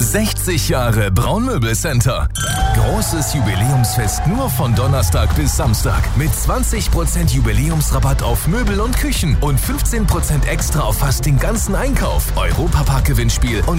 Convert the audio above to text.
60 Jahre Braunmöbelcenter. Großes Jubiläumsfest nur von Donnerstag bis Samstag. Mit 20% Jubiläumsrabatt auf Möbel und Küchen und 15% extra auf fast den ganzen Einkauf. Europapark-Gewinnspiel und